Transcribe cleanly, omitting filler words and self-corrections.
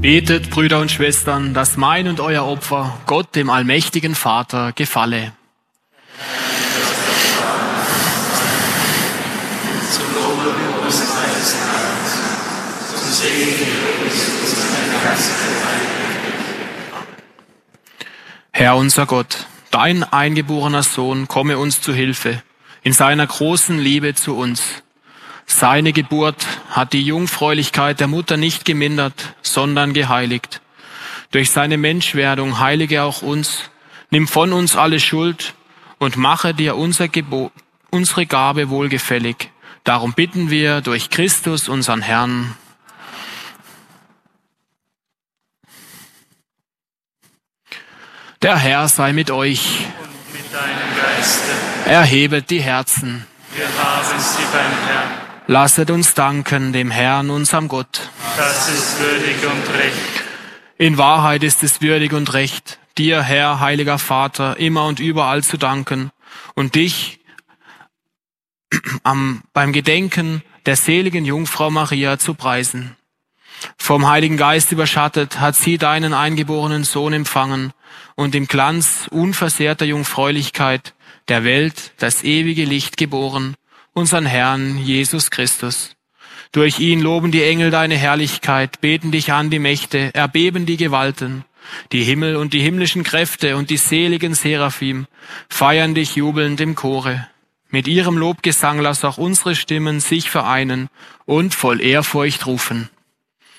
Betet, Brüder und Schwestern, dass mein und euer Opfer Gott, dem allmächtigen Vater, gefalle. Zum Lobe unseres Heils, zum Segen unserer ganzen Herr unser Gott, dein eingeborener Sohn komme uns zu Hilfe, in seiner großen Liebe zu uns. Seine Geburt hat die Jungfräulichkeit der Mutter nicht gemindert, sondern geheiligt. Durch seine Menschwerdung heilige auch uns, nimm von uns alle Schuld und mache dir unsere Gabe wohlgefällig. Darum bitten wir durch Christus, unseren Herrn. Der Herr sei mit euch. Und mit deinem Geiste. Erhebet die Herzen. Wir haben sie beim Herrn. Lasset uns danken dem Herrn, unserem Gott. Das ist würdig und recht. In Wahrheit ist es würdig und recht, dir, Herr, heiliger Vater, immer und überall zu danken und dich beim Gedenken der seligen Jungfrau Maria zu preisen. Vom Heiligen Geist überschattet hat sie deinen eingeborenen Sohn empfangen und im Glanz unversehrter Jungfräulichkeit der Welt das ewige Licht geboren, unseren Herrn Jesus Christus. Durch ihn loben die Engel deine Herrlichkeit, beten dich an die Mächte, erbeben die Gewalten. Die Himmel und die himmlischen Kräfte und die seligen Seraphim feiern dich jubelnd im Chore. Mit ihrem Lobgesang lass auch unsere Stimmen sich vereinen und voll Ehrfurcht rufen.